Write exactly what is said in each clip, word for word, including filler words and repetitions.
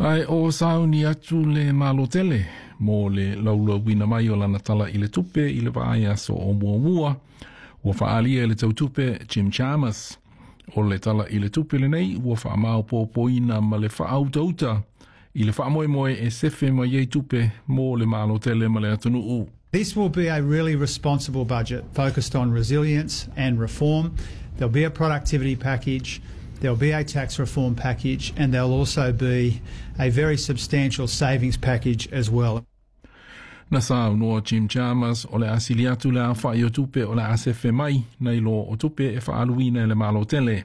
Ai o sauni atu le malotele, mo le laula wina mai o lana tala i le tupe i le vaaya so o mua mua, ua whaalia le tautupe Jim Chalmers. O le tala i le tupe le nei, ua whaamao pōpoina ma le whaautauta, i le whaamoe moe e sefe ma iei tupe mo le malotele ma le atunu u. This will be a really responsible budget focused on resilience and reform. There'll be a productivity package, there'll be a tax reform package, and there'll also be a very substantial savings package as well. Na sa noa Jim Chalmers o le asili atu le awhai o tupe o le asefe mai nei lo o tupe e whaaluina le malo tele.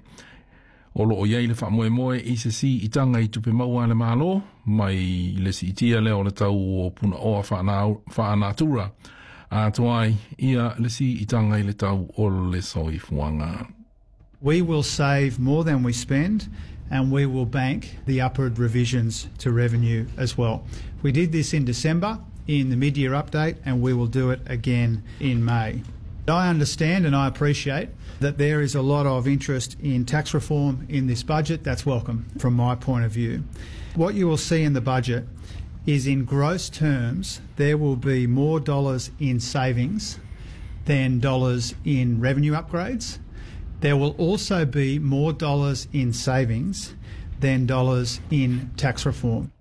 O lo o iei le wha moe moe i se si i tanga i tupe maua le malo, mai le si itia le o le tau o puna oa whaanatura. A toai ia le si i tanga i le tau o le soifuanga. We will save more than we spend, and we will bank the upward revisions to revenue as well. We did this in December in the mid-year update, and we will do it again in May. I understand and I appreciate that there is a lot of interest in tax reform in this budget. That's welcome from my point of view. What you will see in the budget is, in gross terms, there will be more dollars in savings than dollars in revenue upgrades. There will also be more dollars in savings than dollars in tax reform.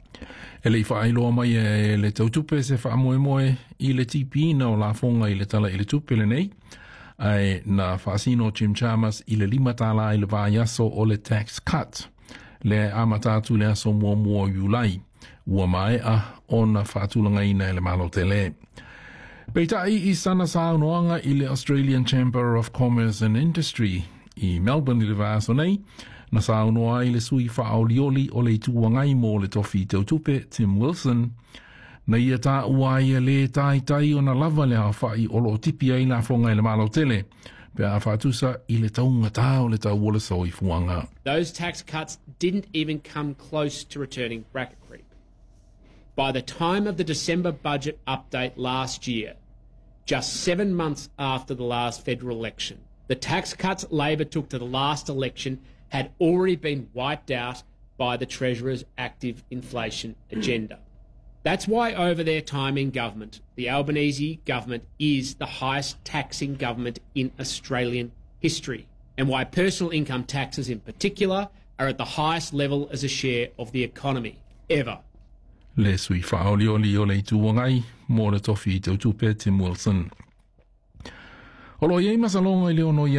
E le whaailoa mai e le tautupe se whaamoe moe i le tipi na o la fonga i le tala i le tupe le nei. Ai na whaasino Jim Chalmers i le lima tala i le vāiaso o le tax cut. Le amatatu le aso mua mua iulai. Ua mai a o na whaatulanga ina i le malotele. Peitai i sana saunoanga i le Australian Chamber of Commerce and Industry i Melbourne i le vāso nei. Na saunoa i le sui whaolioli o le tuangai mo le tofi tautupe Tim Wilson. Na ia tā uai le tai tai o na lava le hawhai o lo tipi ai la fonga i le malo tele. Pe a whatusa i le taunga tā o le tau o le soi fuanga. Those tax cuts didn't even come close to returning bracket creep. By the time of the December budget update last year, just seven months after the last federal election, the tax cuts Labor took to the last election had already been wiped out by the Treasurer's active inflation agenda. That's why over their time in government, the Albanese government is the highest taxing government in Australian history, and why personal income taxes in particular are at the highest level as a share of the economy ever. Le sui whaolioli o le tuangai mo le tofi tautupe Tim Wilson. Olo iei masalonga i leo no